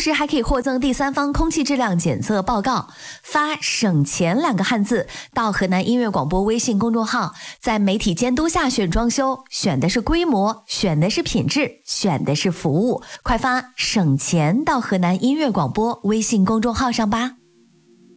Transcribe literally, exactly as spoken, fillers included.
时还可以获赠第三方空气质量检测报告。发省钱两个汉字到河南音乐广播微信公众号，在媒体监督下选装修，选的是规模，选的是品质，选的是服务。快发省钱到河南音乐广播微信公众号上吧。